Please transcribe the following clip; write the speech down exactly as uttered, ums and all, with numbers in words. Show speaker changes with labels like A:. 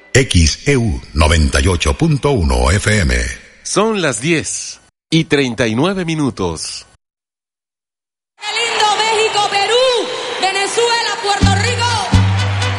A: X E U noventa y ocho punto uno F M.
B: Son las diez y treinta y nueve minutos.
C: ¡Qué lindo México, Perú, Venezuela, Puerto Rico!